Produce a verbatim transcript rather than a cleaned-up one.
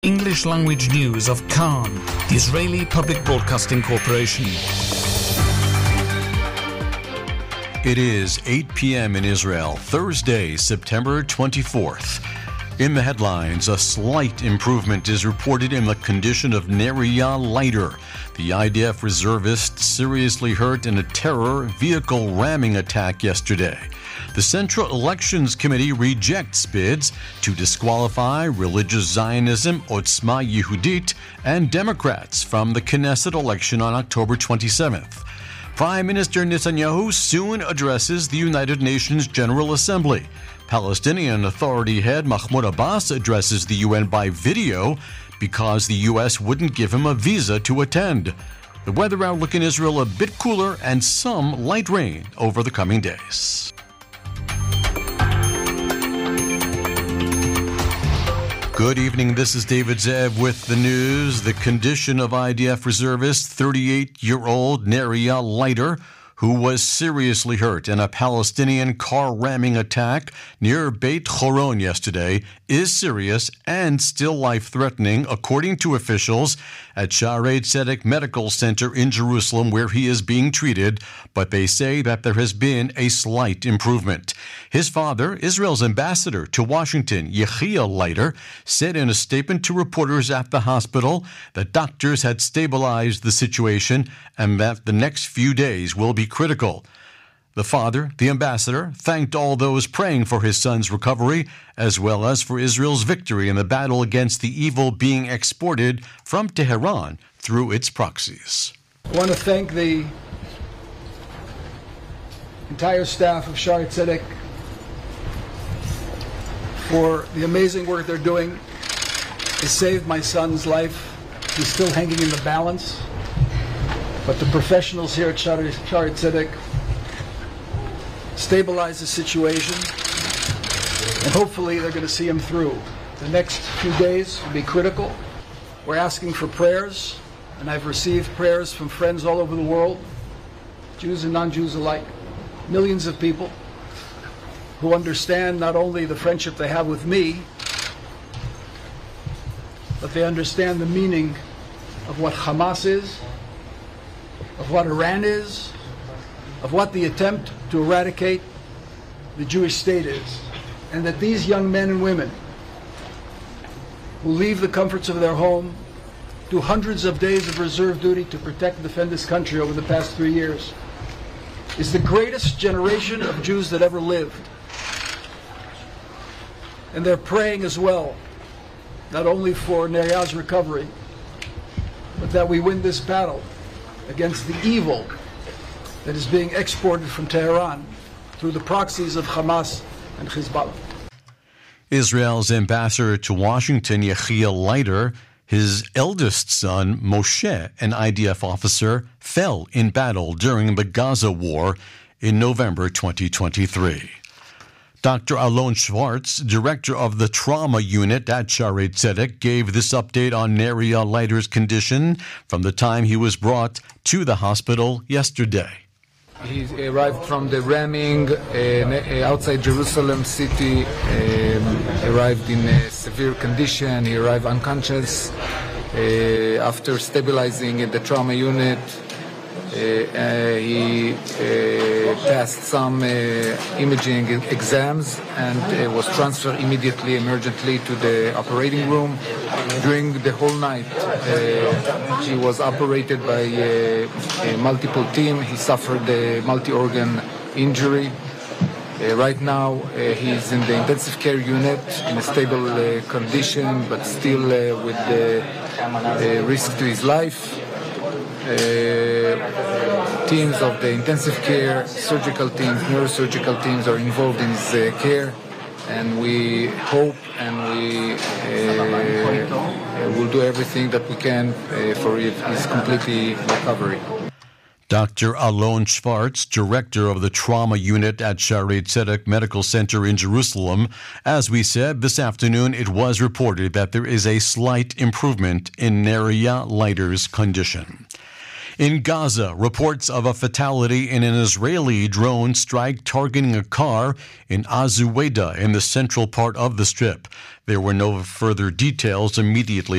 English language news of Khan, the Israeli Public Broadcasting Corporation. It is eight p.m. in Israel, Thursday, September twenty-fourth. In the headlines, a slight improvement is reported in the condition of Neria Leiter, the I D F reservist seriously hurt in a terror vehicle ramming attack yesterday. The Central Elections Committee rejects bids to disqualify religious Zionism, Otzma Yehudit, and Democrats from the Knesset election on October twenty-seventh. Prime Minister Netanyahu soon addresses the United Nations General Assembly. Palestinian Authority head Mahmoud Abbas addresses the U N by video because the U S wouldn't give him a visa to attend. The weather outlook in Israel a bit cooler and some light rain over the coming days. Good evening, this is David Zev with the news. The condition of I D F reservist thirty-eight-year-old Neria Leiter, who was seriously hurt in a Palestinian car ramming attack near Beit Horon yesterday, is serious and still life-threatening, according to officials at Shaarei Tzedek Medical Center in Jerusalem, where he is being treated, but they say that there has been a slight improvement. His father, Israel's ambassador to Washington, Yechiel Leiter, said in a statement to reporters at the hospital that doctors had stabilized the situation and that the next few days will be critical. The father, the ambassador, thanked all those praying for his son's recovery, as well as for Israel's victory in the battle against the evil being exported from Tehran through its proxies. I want to thank the entire staff of Shaarei Tzedek for the amazing work they're doing. It saved my son's life. He's still hanging in the balance. But the professionals here at Shaarei Tzedek stabilize the situation, and hopefully they're going to see him through. The next few days will be critical. We're asking for prayers, and I've received prayers from friends all over the world, Jews and non-Jews alike, millions of people who understand not only the friendship they have with me, but they understand the meaning of what Hamas is, of what Iran is, of what the attempt to eradicate the Jewish state is, and that these young men and women who leave the comforts of their home, do hundreds of days of reserve duty to protect and defend this country over the past three years, is the greatest generation of Jews that ever lived. And they're praying as well, not only for Neria's recovery, but that we win this battle against the evil that is being exported from Tehran through the proxies of Hamas and Hezbollah. Israel's ambassador to Washington, Yechiel Leiter, his eldest son, Moshe, an I D F officer, fell in battle during the Gaza war in November twenty twenty-three. Doctor Alon Schwartz, director of the trauma unit at Shaarei Tzedek, gave this update on Neria Leiter's condition from the time he was brought to the hospital yesterday. He arrived from the ramming uh, outside Jerusalem city, um, arrived in a severe condition. He arrived unconscious. Uh, after stabilizing in the trauma unit, uh, uh, he uh, passed some uh, imaging exams and uh, was transferred immediately, emergently, to the operating room. During the whole night, uh, he was operated by uh, a multiple team. He suffered a multi-organ injury. Uh, right now, uh, he's in the intensive care unit in a stable uh, condition, but still uh, with the uh, risk to his life. Uh, teams of the intensive care, surgical teams, neurosurgical teams are involved in his uh, care, and we hope and we uh, will do everything that we can uh, for his complete recovery. Doctor Alon Schwartz, director of the trauma unit at Shaarei Tzedek Medical Center in Jerusalem. As we said, this afternoon it was reported that there is a slight improvement in Neria Leiter's condition. In Gaza, reports of a fatality in an Israeli drone strike targeting a car in Azuweda in the central part of the Strip. There were no further details immediately